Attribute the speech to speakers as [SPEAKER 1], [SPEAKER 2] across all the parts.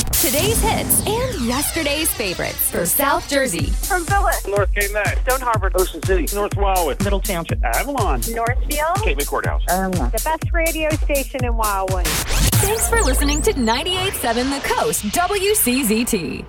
[SPEAKER 1] Today's hits and yesterday's favorites for South Jersey.
[SPEAKER 2] From Phillis,
[SPEAKER 3] North Cape May,
[SPEAKER 2] Stone Harbor,
[SPEAKER 3] Ocean City, North Wildwood,
[SPEAKER 2] Middle Township,
[SPEAKER 3] Avalon,
[SPEAKER 2] Northfield,
[SPEAKER 3] Cape May Courthouse.
[SPEAKER 2] the best radio station in Wildwood.
[SPEAKER 1] Thanks for listening to 98.7 The Coast, WCZT.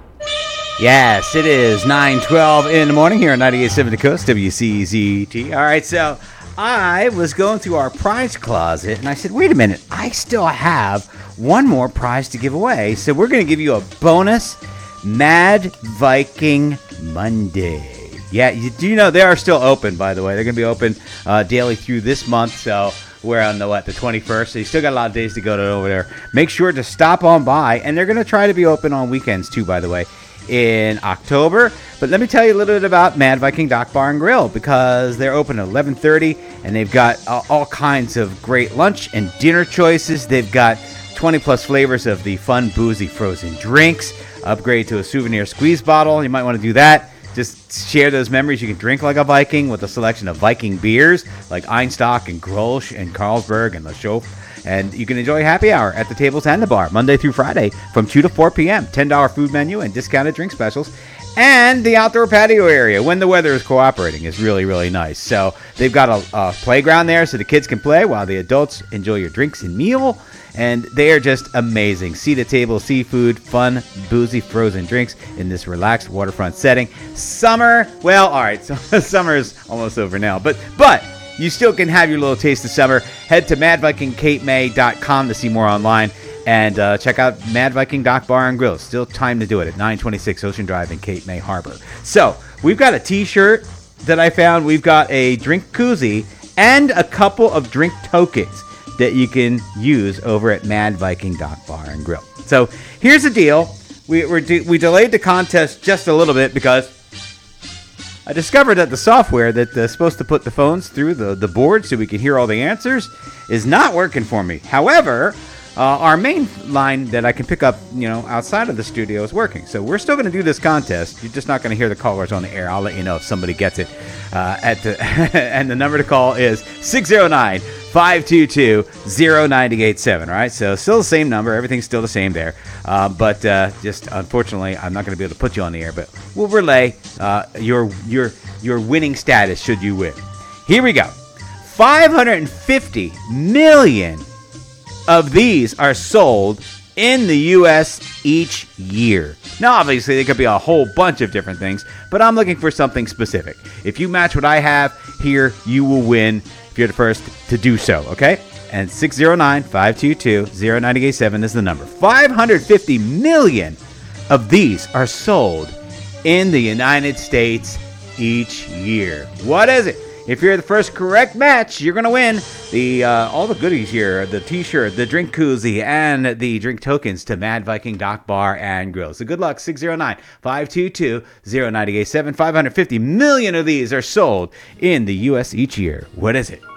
[SPEAKER 4] Yes, it is 9:12 in the morning here on 98.7 The Coast, WCZT. All right, so I was going through our prize closet, and I said, wait a minute, I still have one more prize to give away. So we're going to give you a bonus Mad Viking Monday. Yeah, you do know they are still open, by the way. They're going to be open daily through this month, so we're on the 21st, so you still got a lot of days to go to over there. Make sure to stop on by, and they're going to try to be open on weekends too, by the way, in October. But let me tell you a little bit about Mad Viking Dock Bar and Grill, because they're open at 11:30, and they've got all kinds of great lunch and dinner choices. They've got 20 plus flavors of the fun, boozy frozen drinks. Upgrade to a souvenir squeeze bottle. You might want to do that. Just share those memories. You can drink like a Viking with a selection of Viking beers like Einstock and Grolsch and Carlsberg and La Chauffe. And you can enjoy happy hour at the tables and the bar Monday through Friday from 2 to 4 p.m. $10 food menu and discounted drink specials. And the outdoor patio area, when the weather is cooperating, is really, really nice. So they've got a playground there so the kids can play while the adults enjoy your drinks and meal. And they are just amazing. Seat-at table seafood, fun, boozy frozen drinks in this relaxed waterfront setting. Summer, well, all right, so summer is almost over now. But you still can have your little taste of summer. Head to madvikingcapemay.com to see more online. And check out Mad Viking Dock Bar and Grill. Still time to do it at 926 Ocean Drive in Cape May Harbor. So we've got a t-shirt that I found. We've got a drink koozie and a couple of drink tokens that you can use over at Mad Viking Dock Bar and Grill. So here's the deal. We delayed the contest just a little bit because I discovered that the software that's supposed to put the phones through the board so we can hear all the answers is not working for me. However, our main line that I can pick up, outside of the studio is working. So we're still going to do this contest. You're just not going to hear the callers on the air. I'll let you know if somebody gets it. And the number to call is 609-522-0987. All right, so still the same number. Everything's still the same there. But just unfortunately, I'm not going to be able to put you on the air. But we'll relay your winning status should you win. Here we go. 550 million of these are sold in the U.S. each year. Now, obviously, there could be a whole bunch of different things, but I'm looking for something specific. If you match what I have here, you will win if you're the first to do so, okay? And 609-522-0987 is the number. 550 million of these are sold in the United States each year. What is it? If you're the first correct match, you're going to win all the goodies here, the t-shirt, the drink koozie, and the drink tokens to Mad Viking Dock Bar and Grill. So good luck, 609-522-0987. 550 million of these are sold in the U.S. each year. What is it?